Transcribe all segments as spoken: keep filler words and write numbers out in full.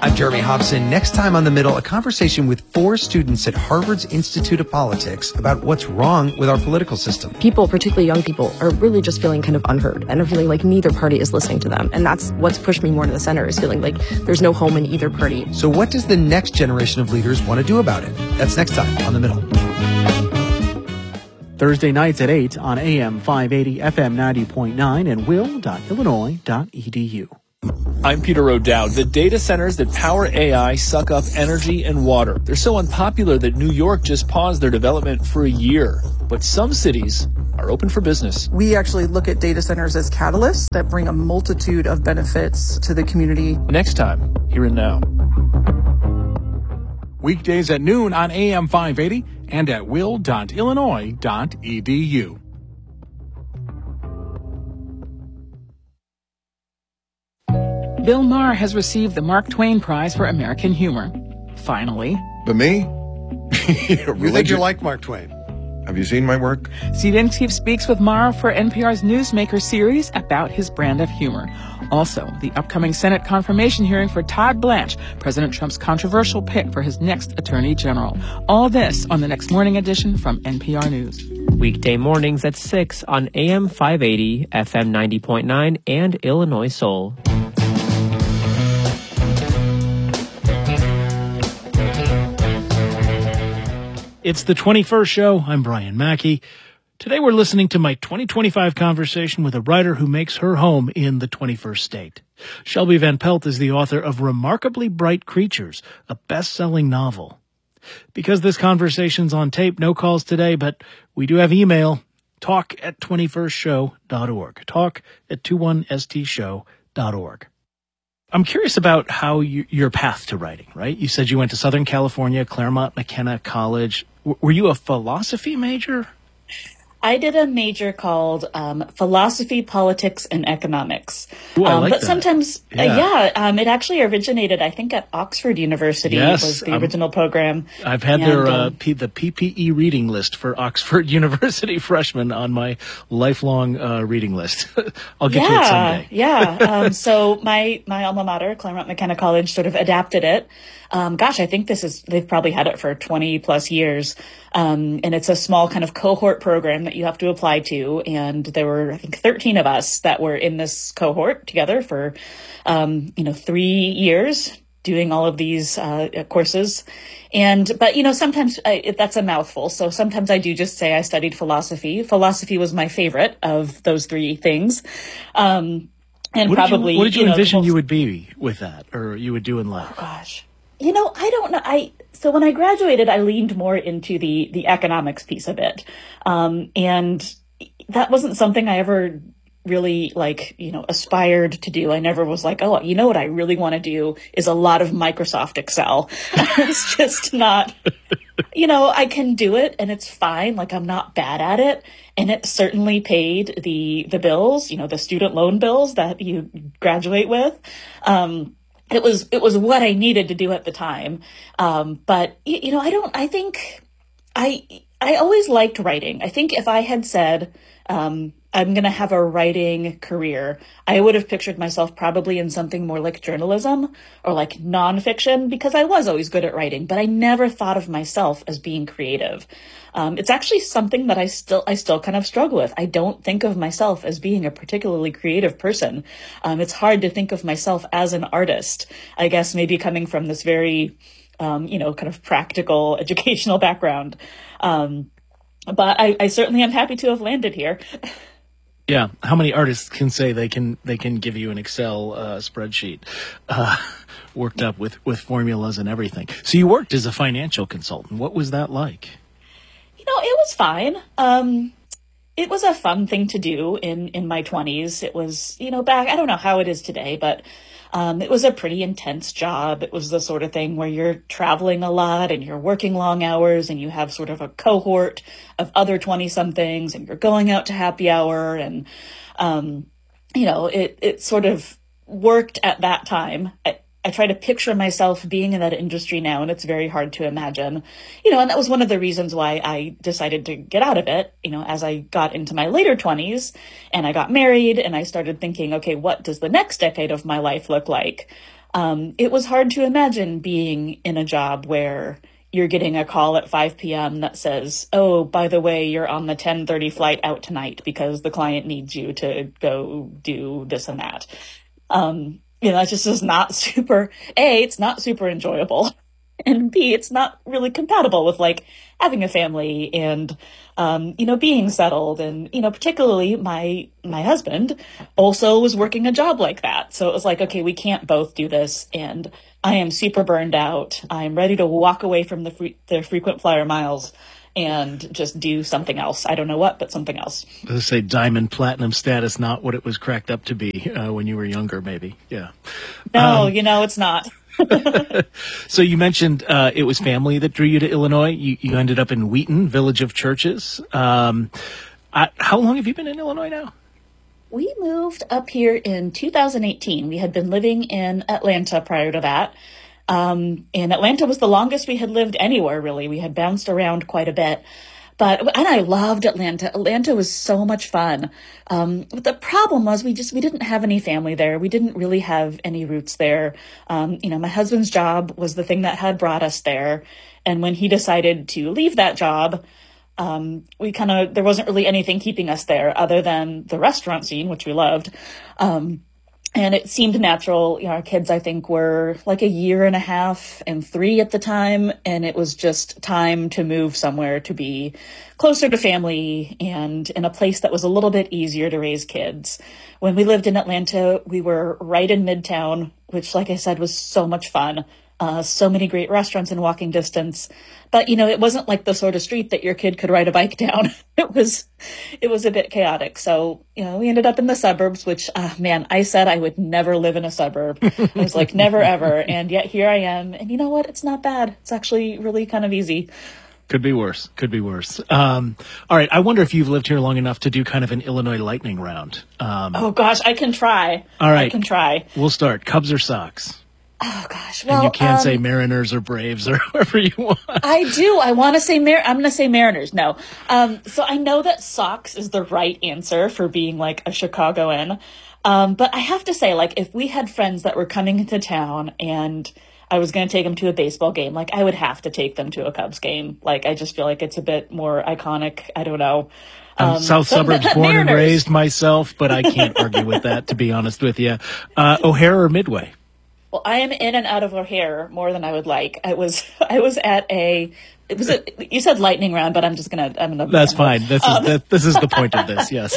I'm Jeremy Hobson. Next time on The Middle, a conversation with four students at Harvard's Institute of Politics about what's wrong with our political system. People, particularly young people, are really just feeling kind of unheard and are feeling like neither party is listening to them. And that's what's pushed me more to the center, is feeling like there's no home in either party. So what does the next generation of leaders want to do about it? That's next time on The Middle. Thursday nights at eight on A M five eighty, F M ninety point nine, and will dot illinois dot e d u. I'm Peter O'Dowd. The data centers that power A I suck up energy and water. They're so unpopular that New York just paused their development for a year. But some cities are open for business. We actually look at data centers as catalysts that bring a multitude of benefits to the community. Next time, here and now. Weekdays at noon on A M five eighty and at will dot illinois dot e d u. Bill Maher has received the Mark Twain Prize for American Humor. Finally. But me? You think you like Mark Twain? Have you seen my work? Zelinsky speaks with Maher for N P R's Newsmaker series about his brand of humor. Also, the upcoming Senate confirmation hearing for Todd Blanche, President Trump's controversial pick for his next attorney general. All this on the next morning edition from N P R News. Weekday mornings at six on A M five eighty, F M ninety point nine, and Illinois Soul. It's the twenty-first show. I'm Brian Mackey. Today we're listening to my twenty twenty-five conversation with a writer who makes her home in the twenty-first state. Shelby Van Pelt is the author of Remarkably Bright Creatures, a best-selling novel. Because this conversation's on tape, no calls today, but we do have email, talk at twenty-first show dot org, talk at twenty-one s t show dot org. I'm curious about how you, your path to writing, right? You said you went to Southern California, Claremont McKenna College. W- were you a philosophy major? I did a major called um, Philosophy, Politics, and Economics. Ooh, I um, like but that. sometimes, Yeah, uh, yeah um, it actually originated, I think, at Oxford University. Yes, was the um, original program. I've had and, their uh, um, P- the P P E reading list for Oxford University freshmen on my lifelong uh, reading list. I'll get yeah, to it someday. yeah. Um, so my my alma mater, Claremont McKenna College, sort of adapted it. Um, gosh, I think this is, they've probably had it for twenty plus years. Um, and it's a small kind of cohort program that you have to apply to. And there were, I think, thirteen of us that were in this cohort together for, um, you know, three years doing all of these, uh, courses. And, but, you know, sometimes I, it, that's a mouthful. So sometimes I do just say I studied philosophy. Philosophy was my favorite of those three things. Um, and what probably, did you, what did you, you know, envision most, you would be with that, or you would do in life? Oh, gosh. You know, I don't know. I so when I graduated, I leaned more into the the economics piece of it, um, and that wasn't something I ever really like, you know, aspired to do. I never was like, oh, you know what I really want to do is a lot of Microsoft Excel. It's just not, you know, I can do it and it's fine. Like I'm not bad at it. And it certainly paid the the bills, you know, the student loan bills that you graduate with. Um, It was it was what I needed to do at the time. Um, but, you know, I don't I think I I always liked writing. I think if I had said um, I'm going to have a writing career, I would have pictured myself probably in something more like journalism or like nonfiction, because I was always good at writing, but I never thought of myself as being creative. Um, it's actually something that I still I still kind of struggle with. I don't think of myself as being a particularly creative person. Um, it's hard to think of myself as an artist. I guess maybe coming from this very, um, you know, kind of practical educational background. Um, but I, I certainly am happy to have landed here. Yeah, how many artists can say they can they can give you an Excel uh, spreadsheet uh, worked up with, with formulas and everything? So you worked as a financial consultant. What was that like? You know, it was fine. Um, it was a fun thing to do in, in my twenties. It was, you know, back, I don't know how it is today, but um, it was a pretty intense job. It was the sort of thing where you're traveling a lot and you're working long hours and you have sort of a cohort of other twenty-somethings and you're going out to happy hour. And, um, you know, it, it sort of worked at that time. I, I try to picture myself being in that industry now, and it's very hard to imagine, you know, and that was one of the reasons why I decided to get out of it, you know, as I got into my later twenties and I got married and I started thinking, okay, what does the next decade of my life look like? Um, it was hard to imagine being in a job where you're getting a call at five p.m. that says, oh, by the way, you're on the ten thirty flight out tonight because the client needs you to go do this and that. Um, you know, it just is not super, A, it's not super enjoyable. And B, it's not really compatible with like having a family and, um, you know, being settled. And, you know, particularly my, my husband also was working a job like that. So it was like, okay, we can't both do this. And I am super burned out. I'm ready to walk away from the free, the frequent flyer miles and just do something else. I don't know what, but something else. Let's say diamond platinum status, not what it was cracked up to be uh, when you were younger, maybe. Yeah. No, um, you know, it's not. So you mentioned uh, it was family that drew you to Illinois. You, you ended up in Wheaton, Village of Churches. Um, I, how long have you been in Illinois now? We moved up here in two thousand eighteen. We had been living in Atlanta prior to that. Um, and Atlanta was the longest we had lived anywhere, really. We had bounced around quite a bit. But, and I loved Atlanta. Atlanta was so much fun. Um, but the problem was we just, we didn't have any family there. We didn't really have any roots there. Um, you know, my husband's job was the thing that had brought us there. And when he decided to leave that job, um, we kind of, there wasn't really anything keeping us there other than the restaurant scene, which we loved. Um, And it seemed natural. You know, our kids, I think, were like a year and a half and three at the time. And it was just time to move somewhere to be closer to family and in a place that was a little bit easier to raise kids. When we lived in Atlanta, we were right in Midtown, which, like I said, was so much fun. Uh, so many great restaurants in walking distance. But, you know, it wasn't like the sort of street that your kid could ride a bike down. It was, it was a bit chaotic. So, you know, we ended up in the suburbs, which, uh, man, I said I would never live in a suburb. I was like, never, ever. And yet here I am. And you know what? It's not bad. It's actually really kind of easy. Could be worse. Could be worse. Um, all right. I wonder if you've lived here long enough to do kind of an Illinois lightning round. Um, oh, gosh, I can try. All right. I can try. We'll start. Cubs or Sox? Oh, gosh. Well, and you can't um, say Mariners or Braves or whoever you want. I do. I want to say Mar- I'm going to say Mariners. No. Um, so I know that Sox is the right answer for being like a Chicagoan. Um, but I have to say, like, if we had friends that were coming into town and I was going to take them to a baseball game, like, I would have to take them to a Cubs game. Like, I just feel like it's a bit more iconic. I don't know. Um, Um, South so suburbs, Ma- born and Mariners. raised myself, but I can't argue with that, to be honest with you. Uh, O'Hare or Midway? Well, I am in and out of O'Hare more than I would like. I was, I was at a, it was a, you said lightning round, but I'm just gonna, I'm gonna. That's fine. This is Um, that, this is the point of this. Yes.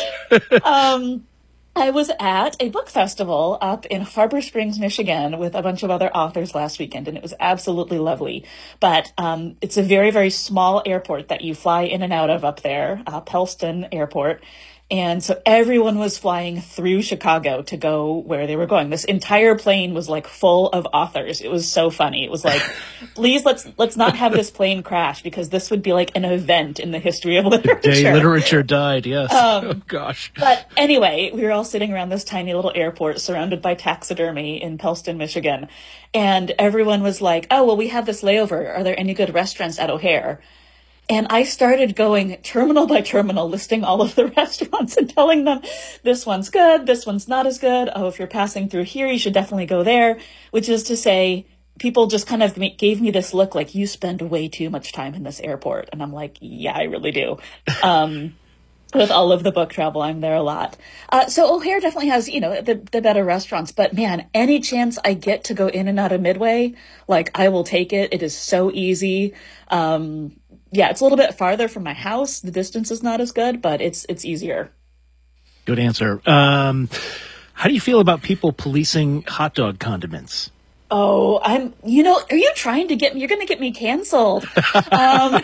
um, I was at a book festival up in Harbor Springs, Michigan, with a bunch of other authors last weekend, and it was absolutely lovely. But um, it's a very, very small airport that you fly in and out of up there, uh, Pellston Airport. And so everyone was flying through Chicago to go where they were going. This entire plane was like full of authors. It was so funny. It was like, please let's let's not have this plane crash because this would be like an event in the history of literature. The day literature died. Yes. Um, oh gosh. But anyway, we were all sitting around this tiny little airport surrounded by taxidermy in Pellston, Michigan. And everyone was like, oh, well, we have this layover. Are there any good restaurants at O'Hare? And I started going terminal by terminal, listing all of the restaurants and telling them, this one's good, this one's not as good. Oh, if you're passing through here, you should definitely go there. Which is to say, people just kind of gave me this look like, you spend way too much time in this airport. And I'm like, yeah, I really do. Um, with all of the book travel, I'm there a lot. Uh, so O'Hare definitely has, you know, the, the better restaurants. But man, any chance I get to go in and out of Midway, like, I will take it. It is so easy. Um, Yeah, it's a little bit farther from my house. The distance is not as good, but it's it's easier. Good answer. Um, how do you feel about people policing hot dog condiments? Oh, I'm, you know, are you trying to get me, you're going to get me canceled. um,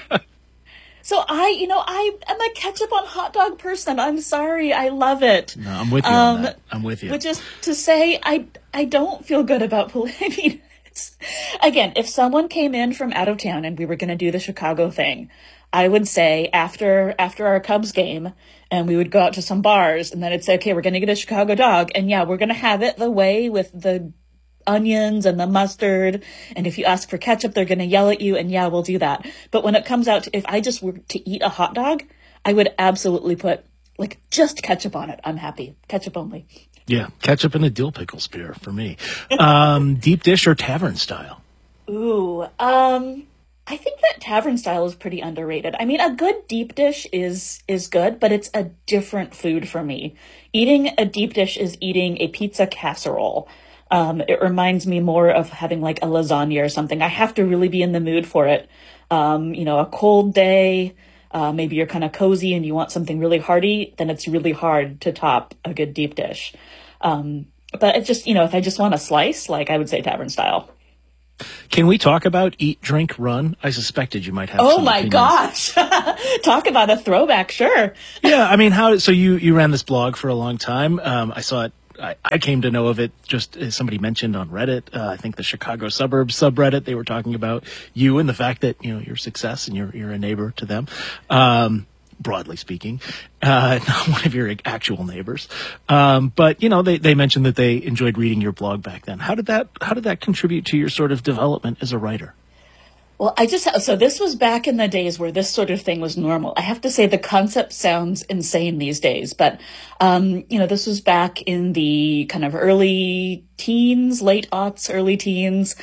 so I, you know, I am a ketchup on hot dog person. I'm sorry. I love it. No, I'm with you um, on that. I'm with you. Which is to say, I, I don't feel good about policing. Again, if someone came in from out of town and we were going to do the Chicago thing, I would say after after our Cubs game, and we would go out to some bars, and then it'd say, okay, we're going to get a Chicago dog, and yeah, we're going to have it the way with the onions and the mustard, and if you ask for ketchup, they're going to yell at you, and yeah, we'll do that. But when it comes out to, if I just were to eat a hot dog, I would absolutely put like just ketchup on it. I'm happy. Ketchup only. Yeah, ketchup and a dill pickle spear for me. Um, deep dish or tavern style? Ooh, um, I think that tavern style is pretty underrated. I mean, a good deep dish is is good, but it's a different food for me. Eating a deep dish is eating a pizza casserole. Um, it reminds me more of having like a lasagna or something. I have to really be in the mood for it. Um, you know, a cold day, uh, maybe you're kind of cozy and you want something really hearty, then it's really hard to top a good deep dish. Um, but it just, you know, if I just want a slice, like I would say tavern style. Can we talk about Eat, Drink, Run? I suspected you might have Oh some my opinions. gosh. Talk about a throwback. Sure. Yeah. I mean, how, so you, you ran this blog for a long time. Um, I saw it. I, I came to know of it just as somebody mentioned on Reddit. Uh, I think the Chicago suburbs subreddit, they were talking about you and the fact that, you know, your success and you're, you're a neighbor to them. Um, broadly speaking, uh, not one of your actual neighbors. Um, but, you know, they, they mentioned that they enjoyed reading your blog back then. How did that, how did that contribute to your sort of development as a writer? Well, I just, so this was back in the days where this sort of thing was normal. I have to say the concept sounds insane these days, but, um, you know, this was back in the kind of early teens, late aughts, early teens.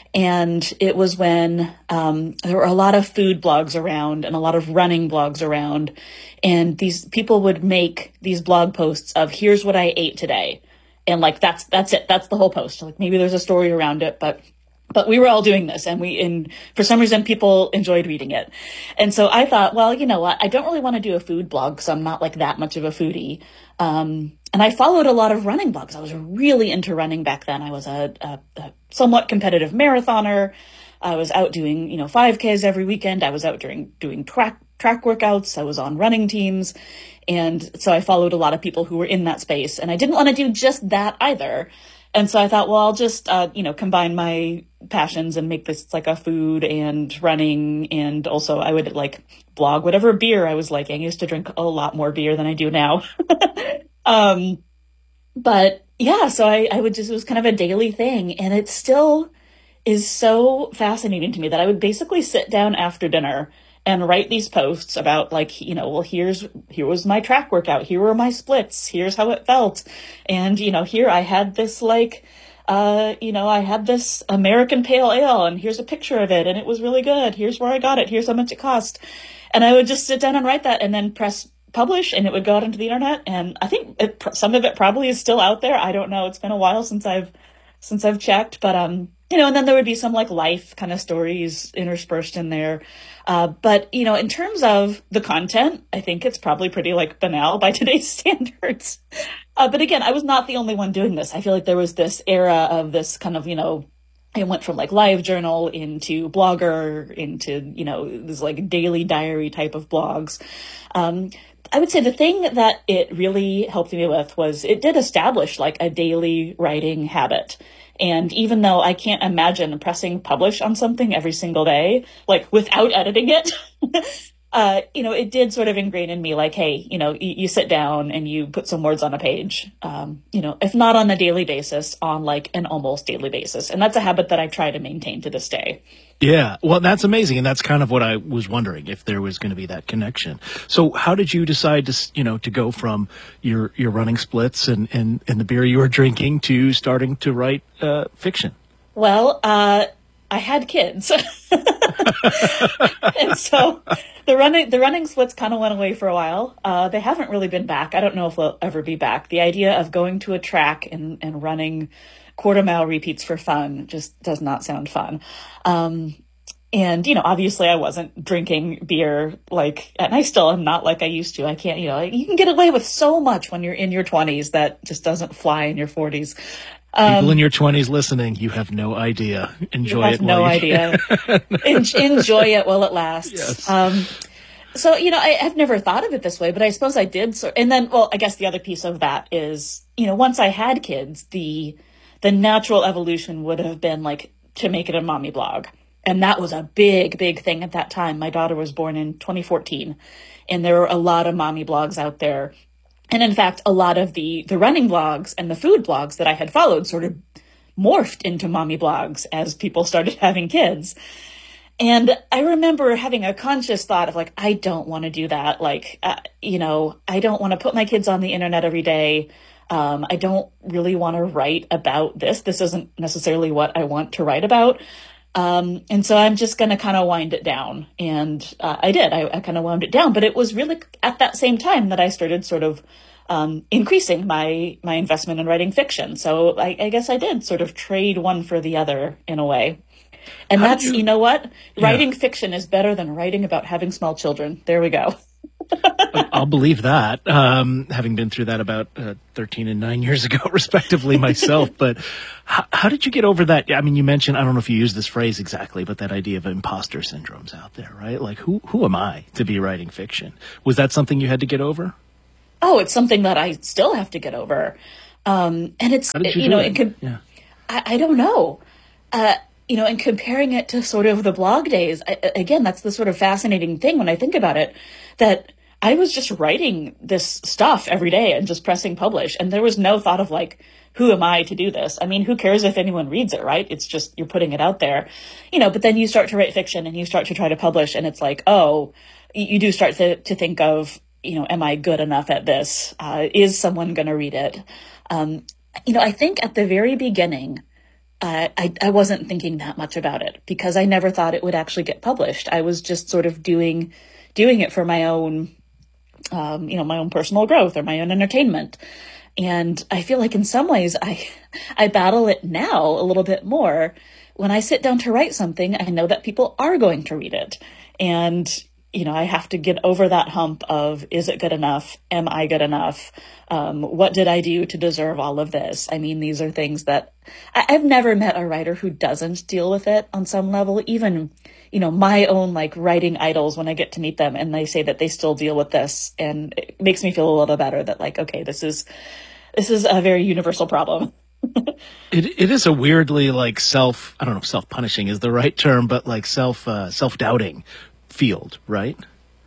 And it was when, um, there were a lot of food blogs around and a lot of running blogs around. And these people would make these blog posts of here's what I ate today. And like, that's, that's it. That's the whole post. Like maybe there's a story around it, but But we were all doing this and we, and for some reason people enjoyed reading it. And so I thought, well, you know what? I don't really want to do a food blog because I'm not like that much of a foodie. Um, and I followed a lot of running blogs. I was really into running back then. I was a, a, a somewhat competitive marathoner. I was out doing, you know, five Ks every weekend. I was out doing, doing track, track workouts. I was on running teams. And so I followed a lot of people who were in that space and I didn't want to do just that either. And so I thought, well, I'll just, uh, you know, combine my passions and make this like a food and running. And also I would like blog whatever beer I was liking. I used to drink a lot more beer than I do now. um, but yeah, so I, I would just, it was kind of a daily thing. And it still is so fascinating to me that I would basically sit down after dinner and write these posts about like, you know, well, here's, here was my track workout. Here were my splits. Here's how it felt. And, you know, here I had this like, uh, you know, I had this American pale ale and here's a picture of it and it was really good. Here's where I got it. Here's how much it cost. And I would just sit down and write that and then press publish and it would go out into the internet. And I think it, some of it probably is still out there. I don't know. It's been a while since I've, since I've checked, but, um, you know, and then there would be some like life kind of stories interspersed in there. Uh, but, you know, in terms of the content, I think it's probably pretty like banal by today's standards. Uh, but again, I was not the only one doing this. I feel like there was this era of this kind of, you know, it went from like live journal into blogger into, you know, this like daily diary type of blogs. Um, I would say the thing that it really helped me with was it did establish like a daily writing habit. And even though I can't imagine pressing publish on something every single day, like without editing it, uh, you know, it did sort of ingrain in me like, hey, you know, you, you sit down and you put some words on a page, um, you know, if not on a daily basis, on like an almost daily basis. And that's a habit that I try to maintain to this day. Yeah, well, that's amazing. And that's kind of what I was wondering, if there was going to be that connection. So how did you decide to, you know, to go from your, your running splits and, and, and the beer you were drinking to starting to write uh, fiction? Well, uh, I had kids. And so the running, the running splits kind of went away for a while. Uh, they haven't really been back. I don't know if they'll ever be back. The idea of going to a track and, and running quarter mile repeats for fun just does not sound fun. Um, and, you know, obviously I wasn't drinking beer like, and I still am not like I used to. I can't, you know, you can get away with so much when you're in your twenties that just doesn't fly in your forties. Um, People in your twenties listening, you have no idea. Enjoy you have it. No while you idea. En- enjoy it while it lasts. Yes. Um, so, you know, I, I've never thought of it this way, but I suppose I did. So, and then, well, I guess the other piece of that is, you know, once I had kids, the, the natural evolution would have been like to make it a mommy blog. And that was a big, big thing at that time. My daughter was born in twenty fourteen and there were a lot of mommy blogs out there. And in fact, a lot of the, the running blogs and the food blogs that I had followed sort of morphed into mommy blogs as people started having kids. And I remember having a conscious thought of like, I don't want to do that. Like, uh, you know, I don't want to put my kids on the internet every day. Um, I don't really want to write about this. This isn't necessarily what I want to write about. Um, and so I'm just going to kind of wind it down. And uh, I did. I, I kind of wound it down. But it was really at that same time that I started sort of um, increasing my my investment in writing fiction. So I, I guess I did sort of trade one for the other in a way. And How that's, did you, you know what? Yeah. Writing fiction is better than writing about having small children. There we go. I'll believe that, um, having been through that about uh, thirteen and nine years ago, respectively, myself. But how, how did you get over that? I mean, you mentioned, I don't know if you use this phrase exactly, but that idea of imposter syndromes out there, right? Like, who who am I to be writing fiction? Was that something you had to get over? Oh, it's something that I still have to get over. Um, and it's, How did you, you do know, it? it could, yeah. I, I don't know. Uh, you know, and comparing it to sort of the blog days, I, again, that's the sort of fascinating thing when I think about it, that I was just writing this stuff every day and just pressing publish. And there was no thought of like, who am I to do this? I mean, who cares if anyone reads it, right? It's just, you're putting it out there, you know, but then you start to write fiction and you start to try to publish and it's like, oh, you do start to, to think of, you know, am I good enough at this? Uh, is someone going to read it? Um, you know, I think at the very beginning, uh, I, I wasn't thinking that much about it because I never thought it would actually get published. I was just sort of doing, doing it for my own, um, you know, my own personal growth or my own entertainment. And I feel like in some ways I, I battle it now a little bit more. When I sit down to write something, I know that people are going to read it. And, you know, I have to get over that hump of, is it good enough? Am I good enough? Um, what did I do to deserve all of this? I mean, these are things that I, I've never met a writer who doesn't deal with it on some level. Even, you know, my own like writing idols, when I get to meet them and they say that they still deal with this, and it makes me feel a little better that like, okay, this is, this is a very universal problem. It it is a weirdly like self, I don't know if self-punishing is the right term, but like self, uh, self-doubting field, right?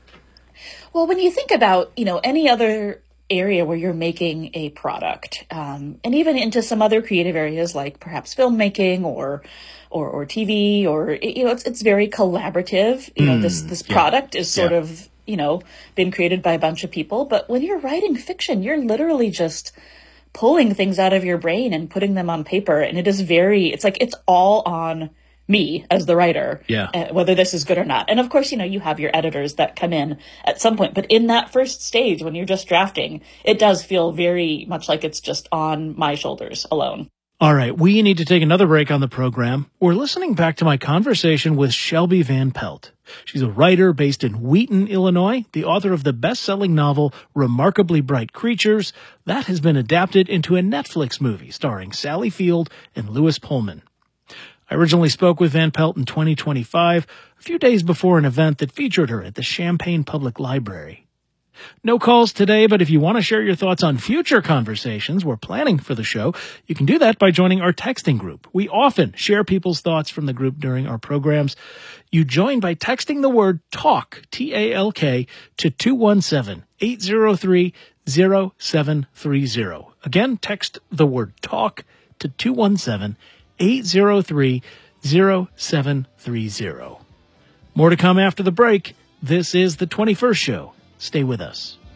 Well, when you think about, you know, any other area where you're making a product, um, and even into some other creative areas like perhaps filmmaking or or, or T V, or, you know, it's it's very collaborative. You know, mm, this this yeah. product is sort yeah. of, you know, been created by a bunch of people. But when you're writing fiction, you're literally just pulling things out of your brain and putting them on paper. And it is very, it's like, it's all on me as the writer, yeah. uh, whether this is good or not. And of course, you know, you have your editors that come in at some point, but in that first stage, when you're just drafting, it does feel very much like it's just on my shoulders alone. All right, we need to take another break on the program. We're listening back to my conversation with Shelby Van Pelt. She's a writer based in Wheaton, Illinois, the author of the best-selling novel Remarkably Bright Creatures. That has been adapted into a Netflix movie starring Sally Field and Lewis Pullman. I originally spoke with Van Pelt in twenty twenty-five, a few days before an event that featured her at the Champaign Public Library. No calls today, but if you want to share your thoughts on future conversations we're planning for the show, you can do that by joining our texting group. We often share people's thoughts from the group during our programs. You join by texting the word TALK, T A L K, to two one seven, eight zero three, zero seven three zero. Again, text the word TALK to two one seven, eight zero three, zero seven three zero. More to come after the break. This is The twenty-first Show. Stay with us.